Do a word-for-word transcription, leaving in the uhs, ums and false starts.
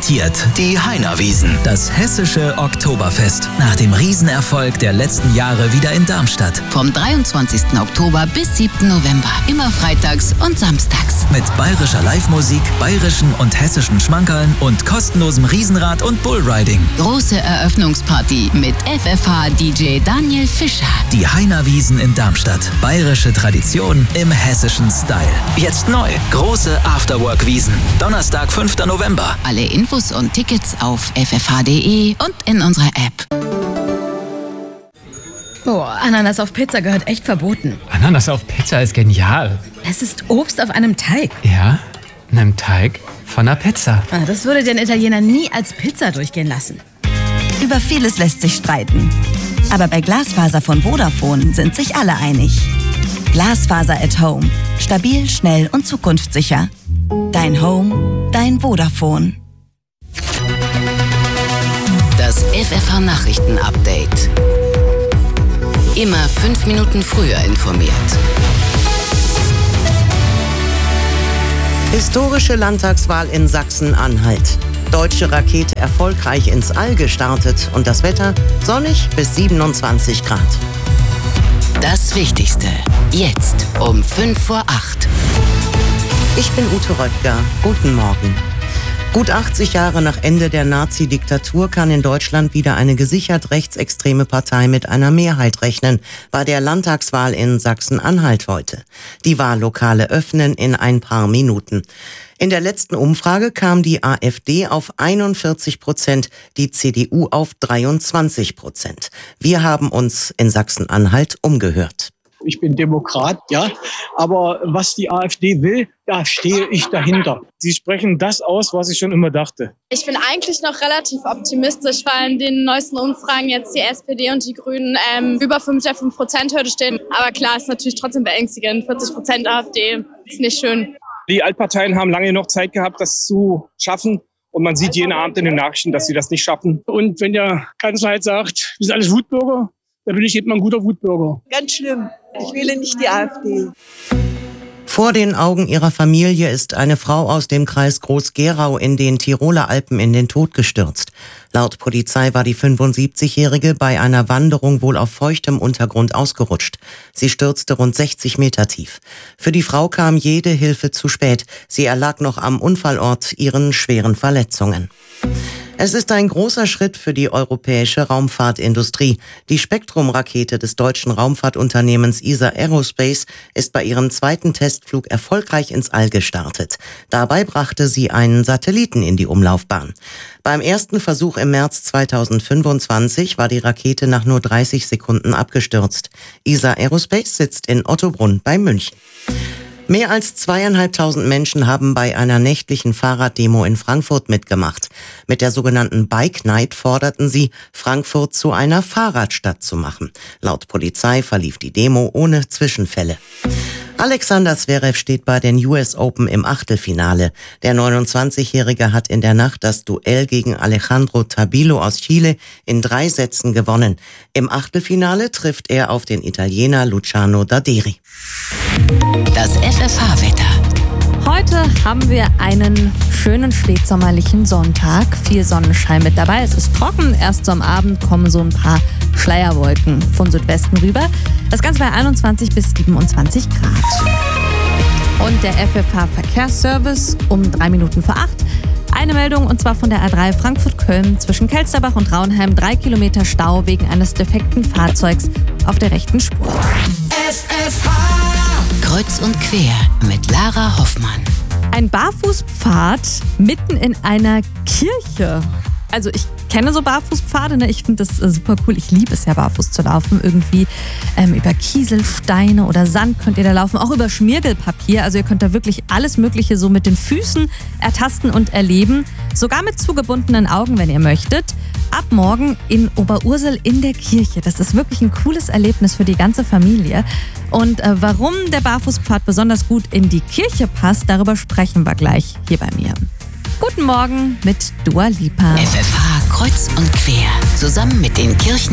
präsentiert die Heinerwiesen, das hessische Oktoberfest. Nach dem Riesenerfolg der letzten Jahre wieder in Darmstadt. Vom dreiundzwanzigsten Oktober bis siebten November. Immer freitags und samstags. Mit bayerischer Live-Musik, bayerischen und hessischen Schmankerln und kostenlosem Riesenrad und Bullriding. Große Eröffnungsparty mit F F H-D J Daniel Fischer. Die Heinerwiesen in Darmstadt. Bayerische Tradition im hessischen Style. Jetzt neu. Große Afterwork-Wiesen. Donnerstag, fünften November. Alle Infos und Tickets auf f f h punkt d e und in unserer App. Oh, Ananas auf Pizza gehört echt verboten. Ananas auf Pizza ist genial. Es ist Obst auf einem Teig. Ja, einem Teig von einer Pizza. Ah, das würde den Italiener nie als Pizza durchgehen lassen. Über vieles lässt sich streiten. Aber bei Glasfaser von Vodafone sind sich alle einig. Glasfaser at Home. Stabil, schnell und zukunftssicher. Dein Home, dein Vodafone. Das F F H-Nachrichten-Update. Immer fünf Minuten früher informiert. Historische Landtagswahl in Sachsen-Anhalt. Deutsche Rakete erfolgreich ins All gestartet und das Wetter sonnig bis siebenundzwanzig Grad. Das Wichtigste. Jetzt um fünf vor acht. Ich bin Ute Röttger. Guten Morgen. Gut achtzig Jahre nach Ende der Nazi-Diktatur kann in Deutschland wieder eine gesichert rechtsextreme Partei mit einer Mehrheit rechnen. Bei der Landtagswahl in Sachsen-Anhalt heute. Die Wahllokale öffnen in ein paar Minuten. In der letzten Umfrage kam die AfD auf einundvierzig Prozent, die C D U auf dreiundzwanzig Prozent. Wir haben uns in Sachsen-Anhalt umgehört. Ich bin Demokrat, ja, aber was die AfD will, da stehe ich dahinter. Sie sprechen das aus, was ich schon immer dachte. Ich bin eigentlich noch relativ optimistisch, weil in den neuesten Umfragen jetzt die S P D und die Grünen ähm, über fünf Prozent Hürde stehen. Aber klar, ist natürlich trotzdem beängstigend. vierzig Prozent AfD ist nicht schön. Die Altparteien haben lange noch Zeit gehabt, das zu schaffen. Und man sieht jeden Abend in den Nachrichten, dass sie das nicht schaffen. Und wenn der Kanzler halt sagt, wir sind alles Wutbürger, dann bin ich eben ein guter Wutbürger. Ganz schlimm. Ich wähle nicht die AfD. Vor den Augen ihrer Familie ist eine Frau aus dem Kreis Groß-Gerau in den Tiroler Alpen in den Tod gestürzt. Laut Polizei war die fünfundsiebzigjährige bei einer Wanderung wohl auf feuchtem Untergrund ausgerutscht. Sie stürzte rund sechzig Meter tief. Für die Frau kam jede Hilfe zu spät. Sie erlag noch am Unfallort ihren schweren Verletzungen. Es ist ein großer Schritt für die europäische Raumfahrtindustrie. Die Spektrum-Rakete des deutschen Raumfahrtunternehmens E S A Aerospace ist bei ihrem zweiten Testflug erfolgreich ins All gestartet. Dabei brachte sie einen Satelliten in die Umlaufbahn. Beim ersten Versuch im März zweitausendfünfundzwanzig war die Rakete nach nur dreißig Sekunden abgestürzt. E S A Aerospace sitzt in Ottobrunn bei München. Mehr als zweieinhalbtausend Menschen haben bei einer nächtlichen Fahrraddemo in Frankfurt mitgemacht. Mit der sogenannten Bike Night forderten sie, Frankfurt zu einer Fahrradstadt zu machen. Laut Polizei verlief die Demo ohne Zwischenfälle. Alexander Zverev steht bei den U S Open im Achtelfinale. Der neunundzwanzigjährige hat in der Nacht das Duell gegen Alejandro Tabilo aus Chile in drei Sätzen gewonnen. Im Achtelfinale trifft er auf den Italiener Luciano Daderi. Das F F H-Wetter. Heute haben wir einen schönen spätsommerlichen Sonntag. Viel Sonnenschein mit dabei. Es ist trocken. Erst so am Abend kommen so ein paar Schleierwolken von Südwesten rüber. Das Ganze bei einundzwanzig bis siebenundzwanzig Grad. Und der F F H-Verkehrsservice um drei Minuten vor acht. Eine Meldung, und zwar von der A drei Frankfurt-Köln zwischen Kelsterbach und Raunheim. Drei Kilometer Stau wegen eines defekten Fahrzeugs auf der rechten Spur. F F H Kreuz und quer mit Lara Hoffmann. Ein Barfußpfad mitten in einer Kirche. Also ich kenne so Barfußpfade, ne? Ich finde das äh, super cool. Ich liebe es ja, barfuß zu laufen. Irgendwie ähm, über Kieselsteine oder Sand könnt ihr da laufen. Auch über Schmirgelpapier. Also ihr könnt da wirklich alles Mögliche so mit den Füßen ertasten und erleben. Sogar mit zugebundenen Augen, wenn ihr möchtet. Ab morgen in Oberursel in der Kirche. Das ist wirklich ein cooles Erlebnis für die ganze Familie. Und äh, warum der Barfußpfad besonders gut in die Kirche passt, darüber sprechen wir gleich hier bei mir. Guten Morgen mit Dua Lipa. F F H Kreuz und quer. Zusammen mit den Kirchen